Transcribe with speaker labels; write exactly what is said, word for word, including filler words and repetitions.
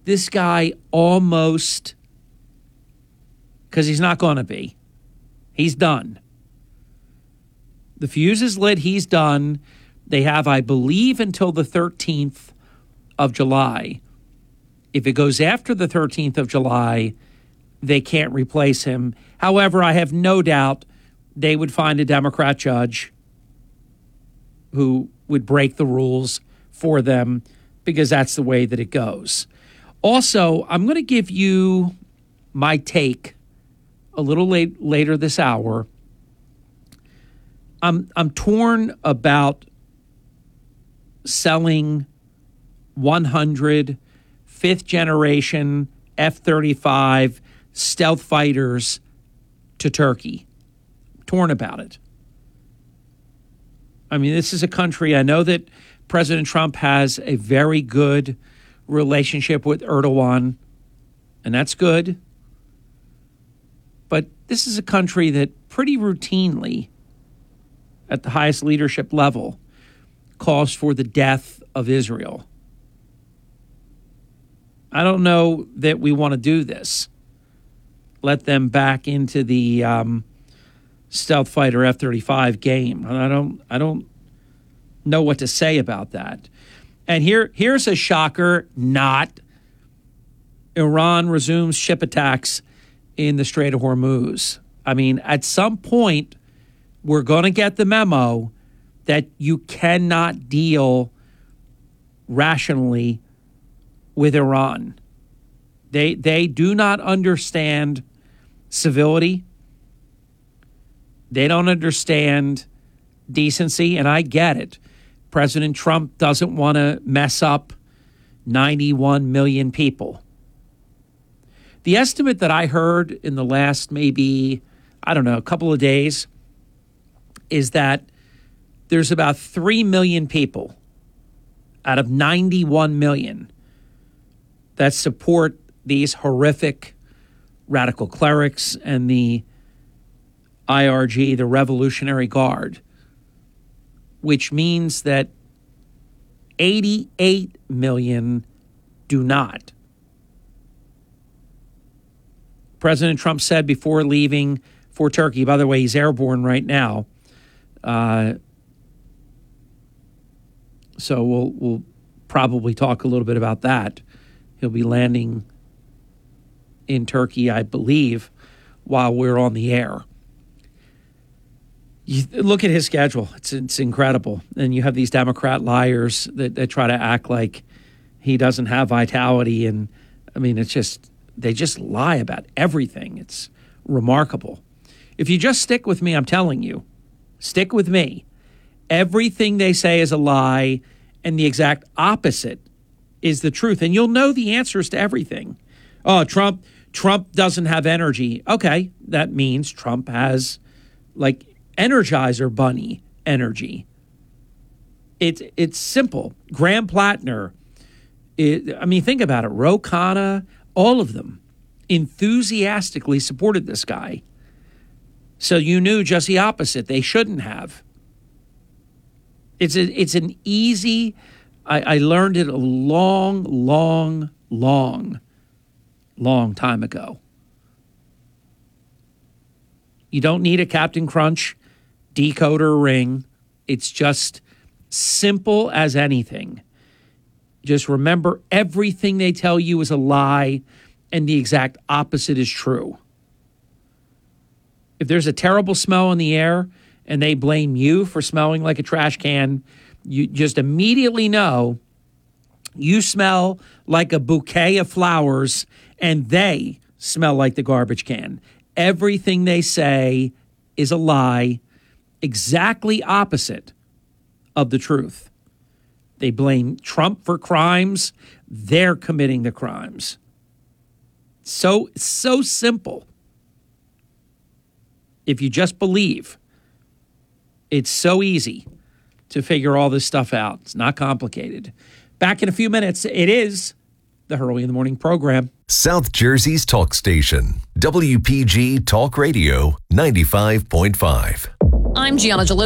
Speaker 1: this guy almost, because he's not going to be, he's done. The fuse is lit. He's done. They have, I believe, until the thirteenth of July. If it goes after the thirteenth of July, they can't replace him. However, I have no doubt they would find a Democrat judge who would break the rules for them, because that's the way that it goes. Also, I'm going to give you my take a little late later this hour. I'm I'm torn about selling one hundred fifth generation F thirty-five stealth fighters to Turkey. Torn about it. I mean, this is a country, I know that President Trump has a very good relationship with Erdogan, and that's good. But this is a country that pretty routinely, at the highest leadership level, calls for the death of Israel. I don't know that we want to do this. Let them back into the um, stealth fighter F thirty-five game. I don't. I don't know what to say about that. And here, here's a shocker. Not. Iran resumes ship attacks in the Strait of Hormuz. I mean, at some point, we're going to get the memo that you cannot deal rationally with Iran. They they do not understand civility. They don't understand decency, and I get it. President Trump doesn't want to mess up ninety-one million people. The estimate that I heard in the last maybe, I don't know, a couple of days is that there's about three million people out of ninety-one million that support these horrific radical clerics and the I R G, the Revolutionary Guard, which means that eighty-eight million do not. President Trump said before leaving for Turkey, by the way, he's airborne right now. Uh, so we'll we'll probably talk a little bit about that. He'll be landing in Turkey, I believe, while we're on the air. You look at his schedule. It's it's incredible. And you have these Democrat liars that, that try to act like he doesn't have vitality. And, I mean, it's just, they just lie about everything. It's remarkable. If you just stick with me, I'm telling you, stick with me. Everything they say is a lie, and the exact opposite is the truth. And you'll know the answers to everything. Oh, Trump, Trump doesn't have energy. Okay, that means Trump has, like, Energizer Bunny energy. It's it's simple. Graham Plattner, it, I mean, think about it. Ro Khanna, all of them enthusiastically supported this guy. So you knew just the opposite. They shouldn't have. It's a, it's an easy, I, I learned it a long, long, long, long time ago. You don't need a Captain Crunch decoder ring. It's just simple as anything. Just remember, everything they tell you is a lie, and the exact opposite is true. If there's a terrible smell in the air and they blame you for smelling like a trash can, you just immediately know you smell like a bouquet of flowers and they smell like the garbage can. Everything they say is a lie, exactly opposite of the truth. They blame Trump for crimes. They're committing the crimes. So, so simple. If you just believe, it's so easy to figure all this stuff out. It's not complicated. Back in a few minutes, it is the Hurley in the Morning program.
Speaker 2: South Jersey's talk station, W P G Talk Radio ninety-five point five.
Speaker 3: I'm Gianna Jalou.